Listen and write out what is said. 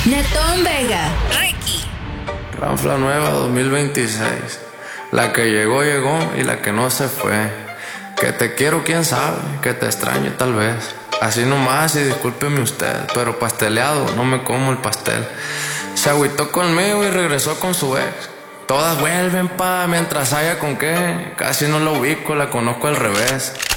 Netón Vega, Ricky. Ranfla nueva 2026. La que llegó, llegó y la que no se fue. Que te quiero, quién sabe, que te extrañe tal vez. Así nomás y discúlpeme usted, pero pasteleado, no me como el pastel. Se agüitó conmigo y regresó con su ex. Todas vuelven mientras haya con qué. Casi no la ubico, la conozco al revés.